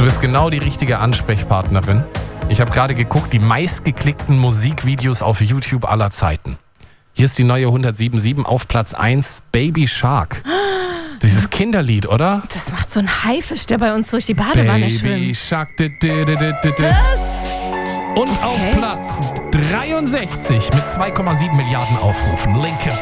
Du bist genau die richtige Ansprechpartnerin. Ich habe gerade geguckt, die meistgeklickten Musikvideos auf YouTube aller Zeiten. Hier ist die neue 107.7 auf Platz 1, Baby Shark. Dieses Kinderlied, oder? Das macht so ein Haifisch, der bei uns durch die Badewanne Baby schwimmt. Shark. Das? Und auf Platz 63 mit 2,7 Milliarden Aufrufen, Linkin